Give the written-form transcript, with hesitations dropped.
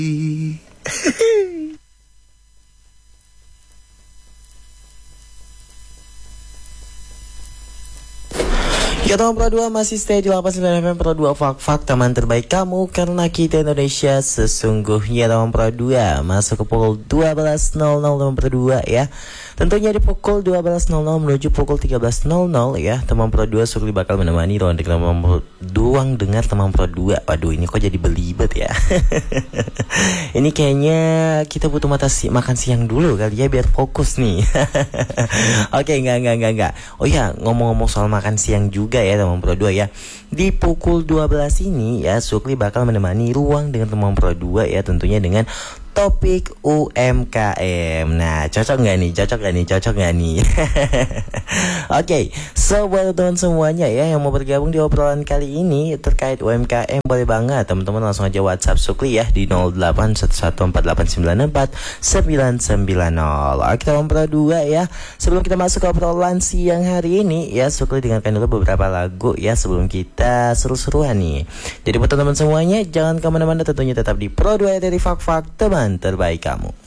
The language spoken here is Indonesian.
Ya teman Pro 2 masih stay di 89 FM Pro 2 Fak teman terbaik kamu, karena kita Indonesia sesungguhnya. Teman Pro 2 masuk ke pukul 12.00 teman Pro 2 ya. Tentunya di pukul 12.00 menuju pukul 13.00 ya. Teman Pro 2 Sukli bakal menemani Ronde teman Pro 2 dengar teman Pro 2. Waduh, ini kok jadi belibet ya. Ini kayaknya kita butuh makan siang dulu kali ya biar fokus nih. Oke, enggak. Oh ya, ngomong-ngomong soal makan siang juga ya teman Pro 2 ya. Di pukul 12 ini ya Sukli bakal menemani ruang dengan teman Pro 2 ya, tentunya dengan topik UMKM. Nah, cocok nggak nih? Oke, so buat teman semuanya ya yang mau bergabung di obrolan kali ini terkait UMKM, boleh banget teman-teman langsung aja WhatsApp Sukli ya di 081148989990. Oke teman Pro 2 ya. Sebelum kita masuk ke obrolan siang hari ini ya, Sukli dengarkan dulu beberapa lagu ya sebelum kita seru-seruan nih. Jadi buat teman-teman semuanya jangan kemana-mana, tentunya tetap di Pro 2 dari Fak teman terbaik kamu.